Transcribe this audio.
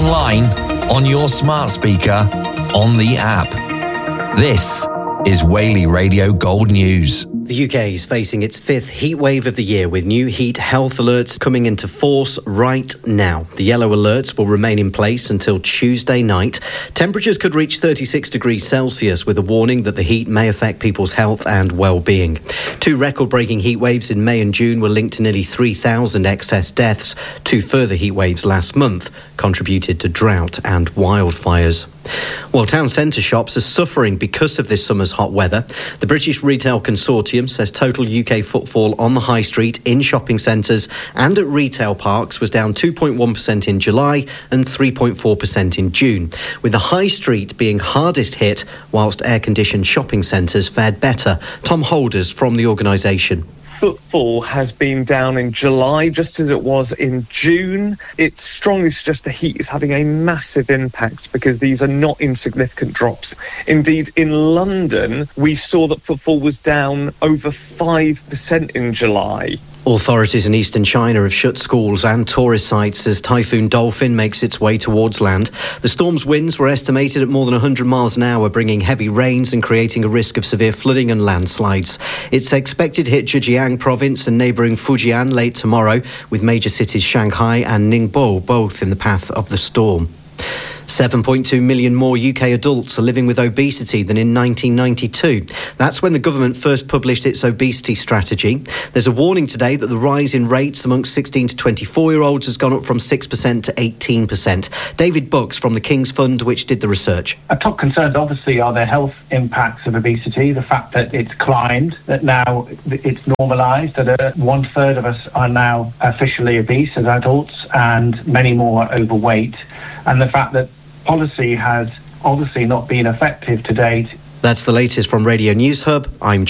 online, on your smart speaker, on the app. This is Whaley Radio Gold News. The UK is facing its fifth heat wave of the year, with new heat health alerts coming into force right now. The yellow alerts will remain in place until Tuesday night. Temperatures could reach 36 degrees Celsius, with a warning that the heat may affect people's health and well-being. Two record-breaking heat waves in May and June were linked to nearly 3,000 excess deaths. Two further heat waves last month contributed to drought and wildfires. Well, town centre shops are suffering because of this summer's hot weather. The British Retail Consortium says total UK footfall on the high street, in shopping centres and at retail parks was down 2.1% in July and 3.4% in June, with the high street being hardest hit whilst air-conditioned shopping centres fared better. Tom Holders from the organisation. Footfall has been down in July, just as it was in June. It strongly suggests the heat is having a massive impact because these are not insignificant drops. Indeed, in London, we saw that footfall was down over 5% in July. Authorities in eastern China have shut schools and tourist sites as Typhoon Dolphin makes its way towards land. The storm's winds were estimated at more than 100 miles an hour, bringing heavy rains and creating a risk of severe flooding and landslides. It's expected to hit Zhejiang province and neighbouring Fujian late tomorrow, with major cities Shanghai and Ningbo both in the path of the storm. 7.2 million more UK adults are living with obesity than in 1992. That's when the government first published its obesity strategy. There's a warning today that the rise in rates amongst 16 to 24-year-olds has gone up from 6% to 18%. David Bucks from the King's Fund, which did the research. Our top concerns obviously are the health impacts of obesity, the fact that it's climbed, that now it's normalised, that one-third of us are now officially obese as adults and many more are overweight, and the fact that policy has obviously not been effective to date. That's the latest from Radio News Hub. I'm